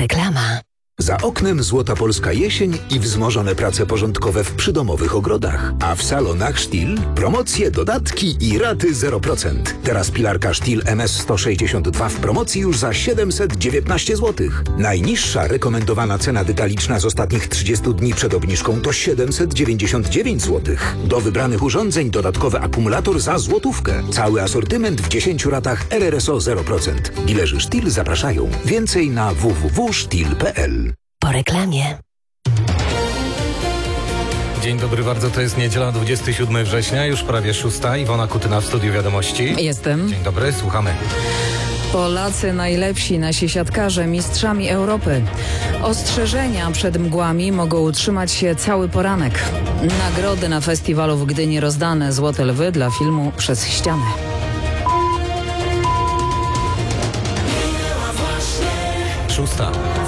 Reklama. Za oknem złota polska jesień i wzmożone prace porządkowe w przydomowych ogrodach. A w salonach Stihl promocje, dodatki i raty 0%. Teraz pilarka Stihl MS162 w promocji już za 719 zł. Najniższa rekomendowana cena detaliczna z ostatnich 30 dni przed obniżką to 799 zł. Do wybranych urządzeń dodatkowy akumulator za złotówkę. Cały asortyment w 10 ratach RRSO 0%. Dilerzy Stihl zapraszają. Więcej na www.stihl.pl. Po reklamie. Dzień dobry bardzo, to jest niedziela, 27 września, już prawie 6. Iwona Kutyna w Studiu Wiadomości. Jestem. Dzień dobry, słuchamy. Polacy najlepsi, nasi siatkarze, mistrzami Europy. Ostrzeżenia przed mgłami mogą utrzymać się cały poranek. Nagrody na festiwalu w Gdyni rozdane. Złote lwy dla filmu Przez ścianę. Szósta.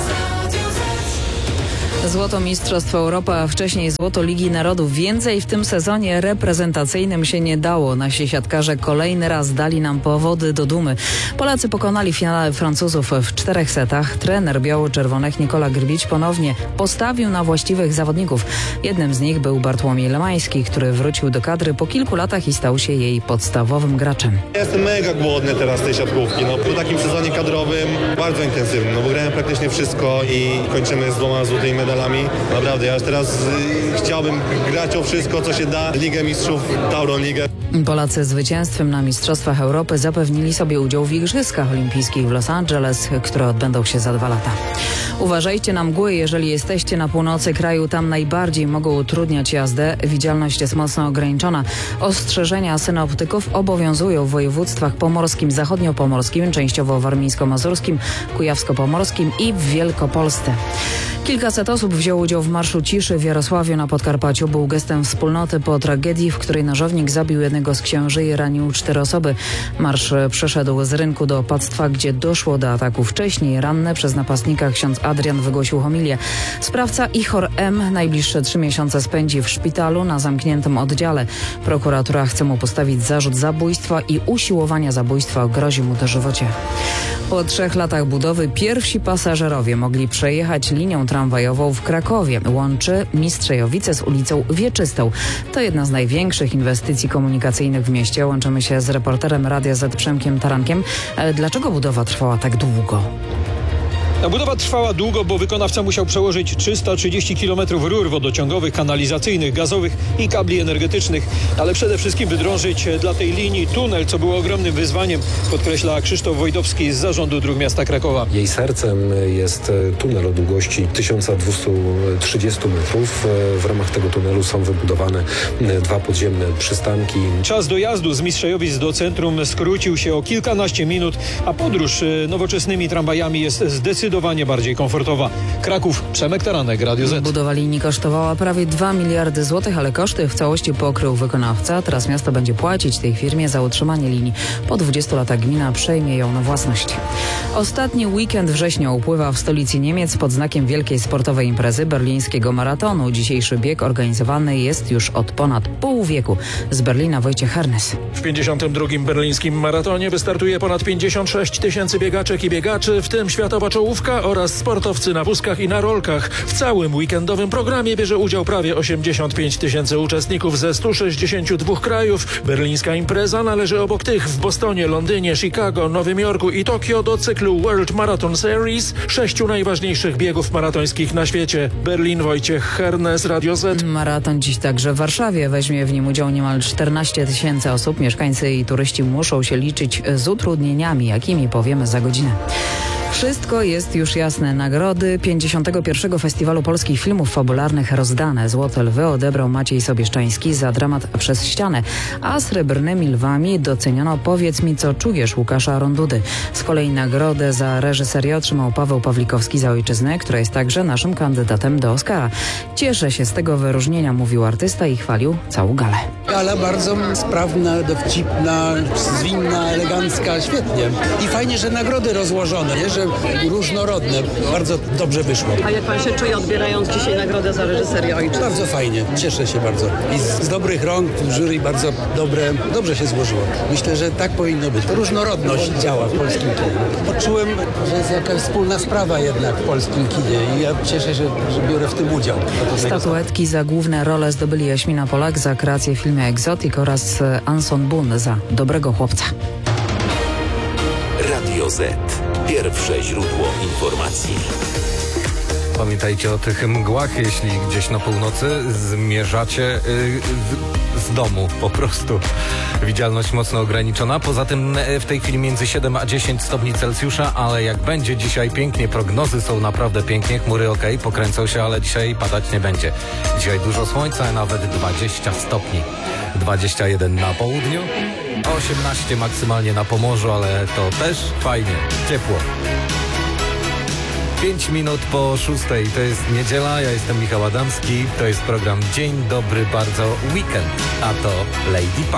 Złoto Mistrzostw Europy, a wcześniej złoto Ligi Narodów. Więcej w tym sezonie reprezentacyjnym się nie dało. Nasi siatkarze kolejny raz dali nam powody do dumy. Polacy pokonali w finale Francuzów w 4 setach. Trener biało-czerwonych Nikola Grbić ponownie postawił na właściwych zawodników. Jednym z nich był Bartłomiej Lemański, który wrócił do kadry po kilku latach i stał się jej podstawowym graczem. Ja jestem mega głodny teraz tej siatkówki. Po takim sezonie kadrowym bardzo intensywnym, bo grałem praktycznie wszystko i kończymy z 2 złotymi medalami. Naprawdę, ja już teraz chciałbym grać o wszystko, co się da. Ligę Mistrzów, Tauron Ligę. Polacy zwycięstwem na Mistrzostwach Europy zapewnili sobie udział w Igrzyskach Olimpijskich w Los Angeles, które odbędą się za 2 lata. Uważajcie na mgły, jeżeli jesteście na północy kraju, tam najbardziej mogą utrudniać jazdę. Widzialność jest mocno ograniczona. Ostrzeżenia synoptyków obowiązują w województwach pomorskim, zachodniopomorskim, częściowo warmińsko-mazurskim, kujawsko-pomorskim i w Wielkopolsce. Kilkaset osób wzięło udział w Marszu Ciszy w Jarosławiu na Podkarpaciu. Był gestem wspólnoty po tragedii, w której nożownik zabił jednego z księży i ranił 4 osoby. Marsz przeszedł z rynku do opactwa, gdzie doszło do ataku wcześniej. Ranny przez napastnika ksiądz Adrian wygłosił homilię. Sprawca Ichor M. najbliższe 3 miesiące spędzi w szpitalu na zamkniętym oddziale. Prokuratura chce mu postawić zarzut zabójstwa i usiłowania zabójstwa. Grozi mu dożywocie. Po 3 latach budowy pierwsi pasażerowie mogli przejechać linią tramwajową w Krakowie. Łączy Mistrzejowice z ulicą Wieczystą. To jedna z największych inwestycji komunikacyjnych w mieście. Łączymy się z reporterem Radia Z Przemkiem Tarankiem. Dlaczego budowa trwała tak długo? Budowa trwała długo, bo wykonawca musiał przełożyć 330 km rur wodociągowych, kanalizacyjnych, gazowych i kabli energetycznych, ale przede wszystkim wydrążyć dla tej linii tunel, co było ogromnym wyzwaniem, podkreśla Krzysztof Wojdowski z Zarządu Dróg Miasta Krakowa. Jej sercem jest tunel o długości 1230 metrów. W ramach tego tunelu są wybudowane 2 podziemne przystanki. Czas dojazdu z Mistrzejowic do centrum skrócił się o kilkanaście minut, a podróż nowoczesnymi tramwajami jest zdecydowanie bardziej komfortowa. Kraków, Przemek Taranek, Radio Z. Budowa linii kosztowała prawie 2 miliardy złotych, ale koszty w całości pokrył wykonawca. Teraz miasto będzie płacić tej firmie za utrzymanie linii. Po 20 latach gmina przejmie ją na własność. Ostatni weekend września upływa w stolicy Niemiec pod znakiem wielkiej sportowej imprezy berlińskiego maratonu. Dzisiejszy bieg organizowany jest już od ponad pół wieku. Z Berlina Wojciech Hernes. W 52. berlińskim maratonie wystartuje ponad 56 tysięcy biegaczek i biegaczy, w tym światowa czołówka oraz sportowcy na wózkach i na rolkach. W całym weekendowym programie bierze udział prawie 85 tysięcy uczestników ze 162 krajów. Berlińska impreza należy obok tych w Bostonie, Londynie, Chicago, Nowym Jorku i Tokio do cyklu World Marathon Series, 6 najważniejszych biegów maratońskich na świecie. Berlin, Wojciech Hernes, Radio Z. Maraton dziś także w Warszawie. Weźmie w nim udział niemal 14 tysięcy osób. Mieszkańcy i turyści muszą się liczyć z utrudnieniami, jakimi powiemy za godzinę. Wszystko jest już jasne. Nagrody 51. Festiwalu Polskich Filmów Fabularnych rozdane. Złote lwy odebrał Maciej Sobieszczański za dramat Przez ścianę, a srebrnymi lwami doceniono Powiedz mi, co czujesz Łukasza Rondudy. Z kolei nagrodę za reżyserię otrzymał Paweł Pawlikowski za Ojczyznę, która jest także naszym kandydatem do Oscara. Cieszę się z tego wyróżnienia, mówił artysta i chwalił całą galę. Gala bardzo sprawna, dowcipna, zwinna, elegancka, świetnie. I fajnie, że nagrody rozłożone, nie? że różnorodne. Bardzo dobrze wyszło. A jak pan się czuje, odbierając dzisiaj nagrodę za reżyserię Ojczyzny? Bardzo fajnie, cieszę się bardzo. I z dobrych rąk, jury bardzo dobre, dobrze się złożyło. Myślę, że tak powinno być. To różnorodność działa w polskim kinie. Poczułem, że jest jakaś wspólna sprawa jednak w polskim kinie i ja cieszę się, że biorę w tym udział. Statuetki za główne role zdobyli Jaśmina Polak za kreację w filmie Exotic oraz Anson Boone za Dobrego chłopca. Radio Z. Pierwsze źródło informacji. Pamiętajcie o tych mgłach, jeśli gdzieś na północy zmierzacie z domu po prostu. Widzialność mocno ograniczona. Poza tym w tej chwili między 7 a 10 stopni Celsjusza, ale jak będzie dzisiaj pięknie, prognozy są naprawdę pięknie, chmury pokręcą się, ale dzisiaj padać nie będzie. Dzisiaj dużo słońca, nawet 20 stopni. 21 na południu, 18 maksymalnie na Pomorzu, ale to też fajnie, ciepło. 5 minut po 6. To jest niedziela, ja jestem Michał Adamski, to jest program Dzień Dobry Bardzo Weekend, a to Lady Pan.